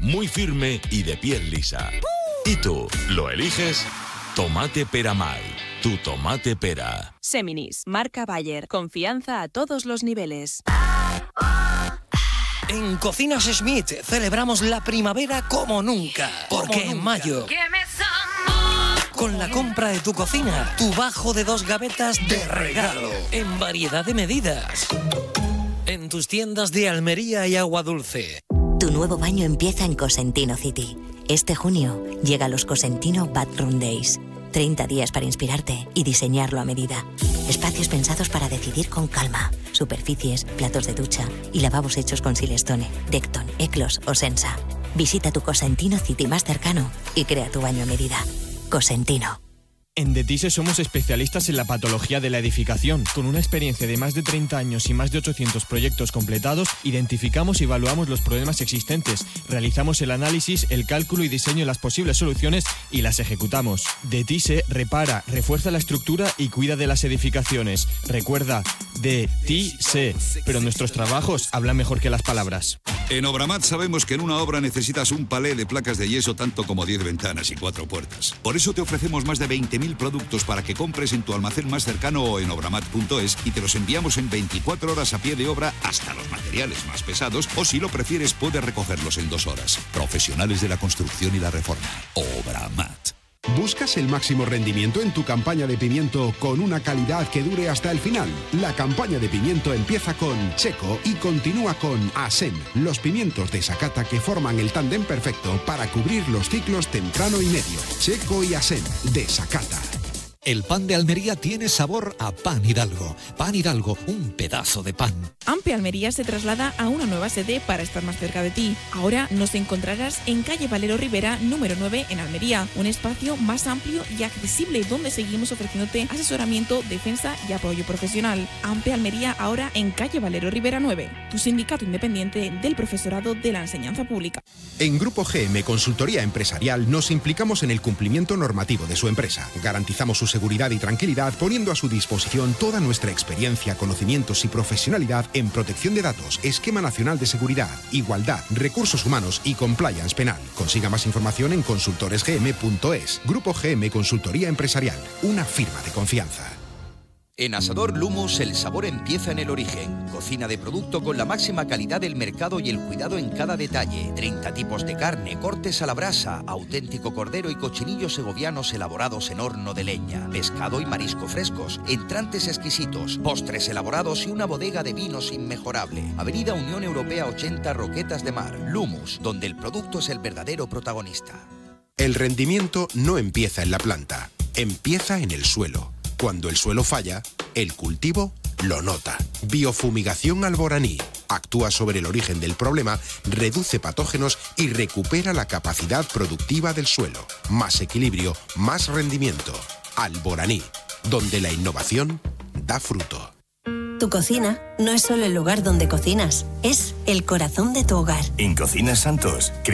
muy firme y de piel lisa. ¿Y tú, lo eliges? Tomate pera Mai, tu tomate pera. Seminis, marca Bayer, confianza a todos los niveles. En Cocinas Schmidt celebramos la primavera como nunca. Porque en mayo, con la compra de tu cocina, tu bajo de 2 gavetas de regalo. En variedad de medidas. En tus tiendas de Almería y Agua Dulce. Tu nuevo baño empieza en Cosentino City. Este junio llega los Cosentino Bathroom Days. 30 días para inspirarte y diseñarlo a medida. Espacios pensados para decidir con calma. Superficies, platos de ducha y lavabos hechos con Silestone, Decton, Eclos o Sensa. Visita tu Cosentino City más cercano y crea tu baño a medida. Cosentino. En DETISE somos especialistas en la patología de la edificación. Con una experiencia de más de 30 años y más de 800 proyectos completados, identificamos y evaluamos los problemas existentes, realizamos el análisis, el cálculo y diseño de las posibles soluciones y las ejecutamos. DETISE repara, refuerza la estructura y cuida de las edificaciones. Recuerda, DETISE, pero nuestros trabajos hablan mejor que las palabras. En Obramat sabemos que en una obra necesitas un palé de placas de yeso tanto como 10 ventanas y 4 puertas. Por eso te ofrecemos más de 20.000 productos para que compres en tu almacén más cercano o en obramat.es y te los enviamos en 24 horas a pie de obra hasta los materiales más pesados, o si lo prefieres puedes recogerlos en 2 horas. Profesionales de la construcción y la reforma. Obramat. ¿Buscas el máximo rendimiento en tu campaña de pimiento con una calidad que dure hasta el final? La campaña de pimiento empieza con Checo y continúa con Asem, los pimientos de Sakata que forman el tándem perfecto para cubrir los ciclos temprano y medio. Checo y Asem, de Sakata. El pan de Almería tiene sabor a Pan Hidalgo. Pan Hidalgo, un pedazo de pan. Ampe Almería se traslada a una nueva sede para estar más cerca de ti. Ahora nos encontrarás en calle Valero Rivera, número 9, en Almería. Un espacio más amplio y accesible donde seguimos ofreciéndote asesoramiento, defensa y apoyo profesional. Ampe Almería ahora en calle Valero Rivera 9, tu sindicato independiente del profesorado de la enseñanza pública. En Grupo GM Consultoría Empresarial nos implicamos en el cumplimiento normativo de su empresa. Garantizamos su seguridad y tranquilidad poniendo a su disposición toda nuestra experiencia, conocimientos y profesionalidad en protección de datos, esquema nacional de seguridad, igualdad, recursos humanos y compliance penal. Consiga más información en consultoresgm.es. Grupo GM Consultoría Empresarial, una firma de confianza. En Asador Lumus el sabor empieza en el origen. Cocina de producto con la máxima calidad del mercado y el cuidado en cada detalle. 30 tipos de carne, cortes a la brasa, auténtico cordero y cochinillos segovianos elaborados en horno de leña. Pescado y marisco frescos, entrantes exquisitos, postres elaborados y una bodega de vinos inmejorable. Avenida Unión Europea 80, Roquetas de Mar. Lumus, donde el producto es el verdadero protagonista. El rendimiento no empieza en la planta, empieza en el suelo. Cuando el suelo falla, el cultivo lo nota. Biofumigación Alboraní. Actúa sobre el origen del problema, reduce patógenos y recupera la capacidad productiva del suelo. Más equilibrio, más rendimiento. Alboraní, donde la innovación da fruto. Tu cocina no es solo el lugar donde cocinas, es el corazón de tu hogar. En Cocinas Santos